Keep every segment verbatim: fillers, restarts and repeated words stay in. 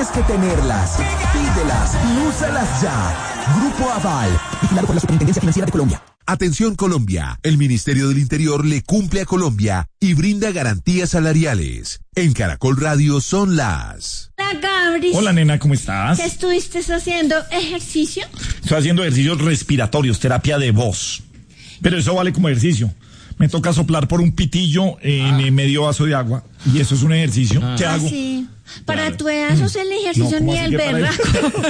tienes que tenerlas. Pídelas y úsalas ya. Grupo Aval, vigilado por la Superintendencia Financiera de Colombia. Atención Colombia, el Ministerio del Interior le cumple a Colombia y brinda garantías salariales. En Caracol Radio son las... Hola, Gabris. Hola, nena, ¿cómo estás? ¿Qué estuviste haciendo ejercicio? Estoy haciendo ejercicios respiratorios, terapia de voz. Pero eso vale como ejercicio. Me toca soplar por un pitillo en ah. medio vaso de agua y eso es un ejercicio. Ah. ¿Qué hago? Sí. Para claro. tu edad eso es el ejercicio no, ni el berraco.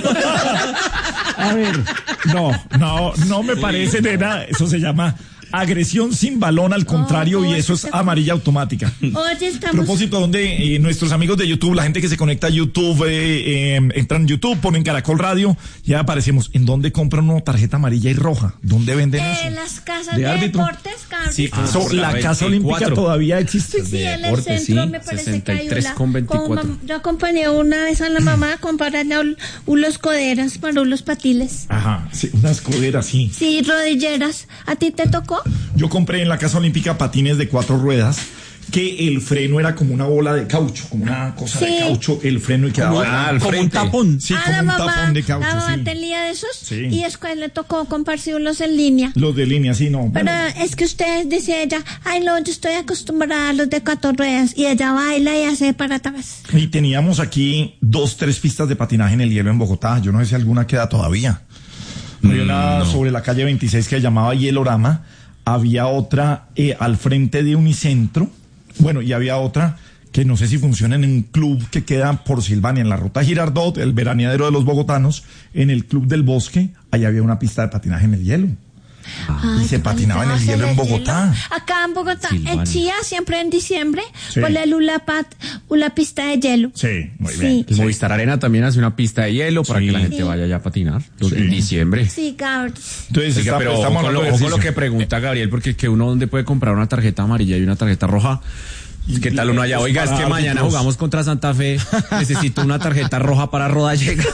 A ver, no, no, no me parece, nena. Eso se llama agresión sin balón, al contrario, oh, y eso es amarilla automática. Oye, estamos... A propósito, donde eh, nuestros amigos de YouTube, la gente que se conecta a YouTube, eh, eh, entran en YouTube, ponen Caracol Radio, ya aparecemos. ¿En dónde compran una tarjeta amarilla y roja? ¿Dónde venden eh, eso? En las casas de, de deportes, Carlos. Sí, ah, so, la Casa Olímpica todavía existe. Sí, de en el centro sí, me parece sesenta y tres que hay con veinticuatro. Con, yo acompañé una vez a la mamá a comprar unos coderas para unos patiles. Ajá, sí, unas coderas, sí. Sí, rodilleras. ¿A ti te tocó? Yo compré en la Casa Olímpica patines de cuatro ruedas, que el freno era como una bola de caucho, como una cosa sí. de caucho, el freno y quedaba ah, al como frente. un tapón. Sí, ah, como un mamá, tapón de caucho. La mamá sí. tenía de esos sí. y después le tocó comprarse unos en línea. Los de línea, sí, no. Pero bueno. es que usted decía ella, ay no, yo estoy acostumbrada a los de cuatro ruedas y ella baila y hace para atrás. Y teníamos aquí dos, tres pistas de patinaje en el hielo en Bogotá. Yo no sé si alguna queda todavía. Había una no. sobre la calle veintiséis que se llamaba Hielorama. Había otra eh, al frente de Unicentro, bueno, y había otra que no sé si funciona en un club que queda por Silvania, en la ruta Girardot, el veraneadero de los bogotanos, en el Club del Bosque, allá había una pista de patinaje en el hielo. Ay, y se patinaba en el hielo en Bogotá. Hielo? Acá en Bogotá, Silvania. En Chía, siempre en diciembre, sí. por la Lulapat, una pista de hielo. Sí, muy bien. Sí. Movistar Arena también hace una pista de hielo para sí. que la gente sí. vaya allá a patinar sí. en diciembre. Sí, Gabriel. Entonces, Oiga, está, pero estamos con lo, con lo que pregunta Gabriel, porque que uno dónde puede comprar una tarjeta amarilla y una tarjeta roja. ¿Qué tal uno allá? Oiga, es que mañana jugamos contra Santa Fe, necesito una tarjeta roja para Rodallega.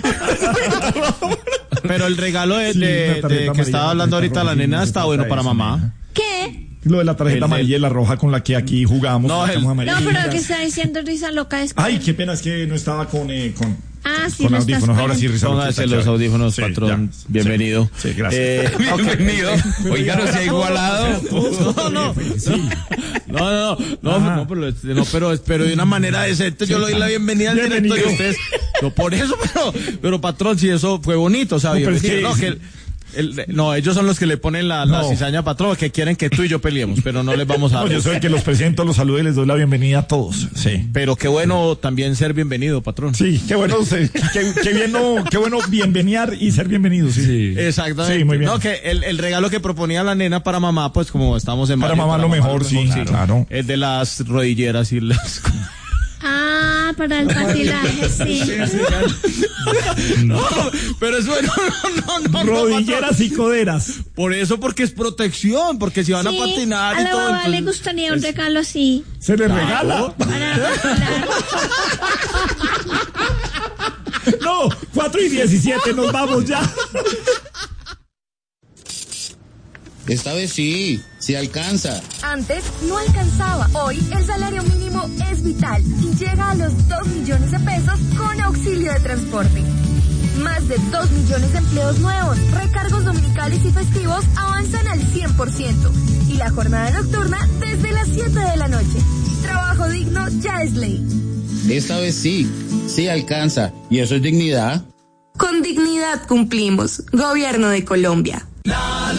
Pero el regalo de, sí, de, de que estaba hablando ahorita la nena está bueno para mamá. ¿Qué? Lo de la tarjeta el, amarilla y la roja con la que aquí jugamos. No, el, no pero que está diciendo risa loca. Es que... Ay, qué pena, es que no estaba con... Eh, con Ah, sí, con audífonos, ahora sí, risa loca. Póngase los audífonos, sí, patrón. Ya, bienvenido. Sí, sí gracias. Eh, bienvenido. Oiga, no se ha igualado. No, no. Sí. No, no, no, no, no, pero, no, pero, pero de una manera decente. Yo le doy la bienvenida al director y ustedes. No, por eso, pero, pero patrón, si eso fue bonito, o sea, no, pero es que, no, que el, no, ellos son los que le ponen la, no. la cizaña patrón, que quieren que tú y yo peleemos, pero no les vamos a dar. No, yo soy el que los presento, los saludo y les doy la bienvenida a todos. Sí. Pero qué bueno también ser bienvenido, patrón. Sí, qué bueno, qué, qué bien, no, qué bueno bienveniar y ser bienvenido. Sí, sí. Exactamente. Sí, muy bien. No, que el, el regalo que proponía la nena para mamá, pues como estamos en para Madrid, mamá para lo mamá, mejor, sí, sí, claro. Es de las rodilleras y las. Ah, para el patinaje, sí. No, pero es bueno, no, no, no. Rodilleras no, y coderas. Por eso, porque es protección, porque si van sí, a patinar a y la todo. mamá entonces, le gustaría un regalo así. Se le regala. Para patinar. No, cuatro y diecisiete, nos vamos ya. Esta vez sí, sí alcanza. Antes no alcanzaba. Hoy el salario mínimo es vital y llega a los dos millones de pesos con auxilio de transporte. Más de dos millones de empleos nuevos, recargos dominicales y festivos avanzan al cien por ciento. Y la jornada nocturna desde las siete de la noche. Trabajo digno ya es ley. Esta vez sí, sí alcanza. ¿Y eso es dignidad? Con dignidad cumplimos. Gobierno de Colombia.